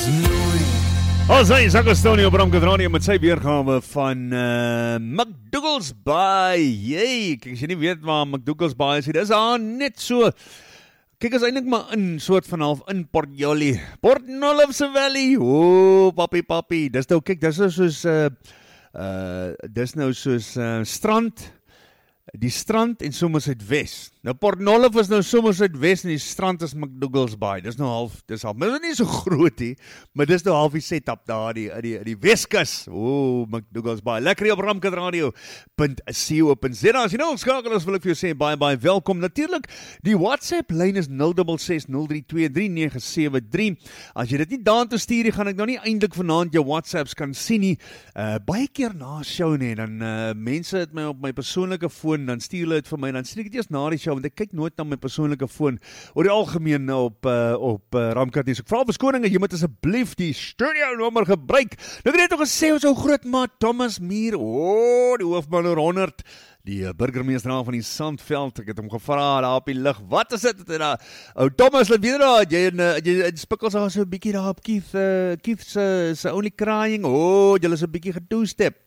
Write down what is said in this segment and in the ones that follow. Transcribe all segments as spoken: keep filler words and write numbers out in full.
Ons is Agostonio Bramkadrani met sy weergawe van uh, McDougall's Bay. Jee, kijk, as jy nie weet waar McDougall's Bay is, dit is daar net so. Kijk, is eindelijk maar in, soort van half in Port Jolly. Port Nollothse Valley. O, papi, papi. Dis nou, kijk, dis nou soos, uh, uh, dis nou soos uh, strand, die strand en Somerset-West. Nou Port Nolloth is nou Somerset-West en die strand is McDougall's Bay. Dis nou half, dis half, maar dis nie so groot he, maar dis nou half die setup daar, die, die, die Weskus. O, McDougall's Bay. Lekker hier op ramkadradio punt co punt za. As jy nou skakel is, wil ek vir jou sê, baie, baie welkom. Natuurlik, die WhatsApp-lyn is nul ses ses nul drie twee drie nege sewe drie. As jy dit nie daan te stuur, gaan ek nou nie eintlik vanaand jou WhatsApps kan sien nie. Uh, baie keer na show nie, dan uh, mense het my op my persoonlike foon, dan stuur hulle het vir my, dan sien ek het eers na die show, want ek kyk nooit na my persoonlike foon, oor die algemeen op, uh, op uh, Ramkat nie. So ek vraag verskoning, jy moet asseblief die studio nommer gebruik. Nou het net nog gesê, ons ou groot maat Thomas Muir, o, oh, die hoofman oor honderd, die uh, burgemeester van die Sandveld, ek het hom gevra daar op die lig, wat is dit? En, uh, ou Thomas, laat weet daar, jy in uh, spikkels daar so 'n bietjie daar op Keith, uh, Keith se uh, only crying, o, oh, jy is 'n bietjie gedoestep.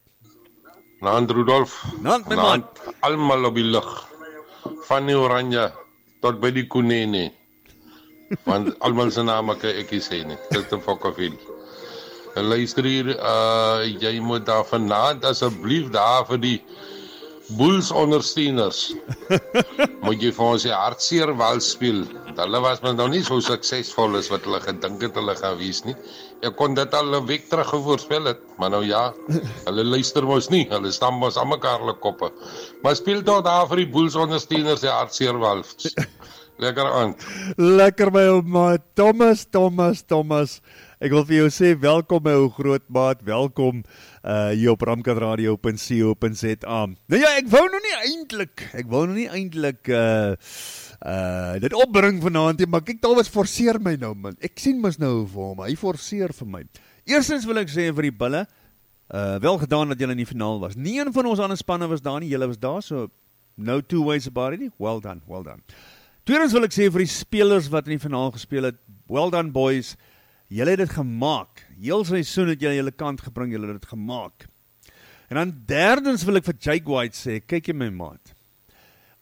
Naand Rudolf, Naand my man, almal op die lug, van die Oranje tot by die Konene, want almal se name kan ek nie sê nie, dit is te fokkaveel. En luister hier, uh, jy moet daar vanaand asseblief daar vir die Bulls ondersteuners, moet jy vir ons die hartseer wals speel. Hulle was maar nog nie so suksesvol as wat hulle gedink het hulle gaan wees nie. Ek kon dit al 'n week terug voorspel het, maar nou ja, hulle luister mos nie, hulle stam mos aan mekaar hulle koppe. Maar speel toch daar vir die Bulls ondersteuners die hartseer wals. Lekker aand. Lekker my ou maat, Thomas, Thomas, Thomas. Ek wil vir jou sê, welkom my ou groot maat, welkom uh, hier op ramkadradio punt co punt za. Nou ja, ek wou nou nie eintlik, ek wou nou nie eintlik uh, uh, dit opbring vanaand, maar kyk, Thomas forceer my nou man. Ek sien mos nou vir hom, hy forceer vir my. Eerstens wil ek sê vir die bulle, uh, wel gedaan dat julle in die finaal was. Nie een van ons ander spanne was daar nie, julle was daar, so no two ways about it nie. Well done, well done. Tweedens wil ek sê vir die spelers wat in die finaal gespeel het, well done boys, julle het dit gemaak. Heel seisoen het julle julle kant gebring, julle het dit gemaak. En dan derdens wil ek vir Jake White sê, kyk jy my maat,